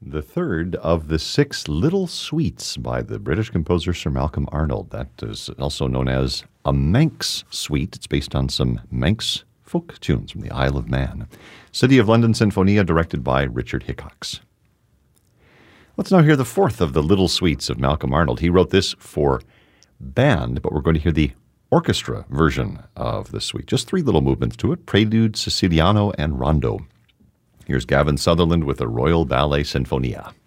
The third of the 6 little suites by the British composer Sir Malcolm Arnold. That is also known as a Manx suite. It's based on some Manx folk tunes from the Isle of Man. City of London Sinfonia, directed by Richard Hickox. Let's now hear the fourth of the little suites of Malcolm Arnold. He wrote this for band, but we're going to hear the orchestra version of the suite. Just 3 little movements to it: Prelude, Siciliano, and Rondo. Here's Gavin Sutherland with the Royal Ballet Sinfonia.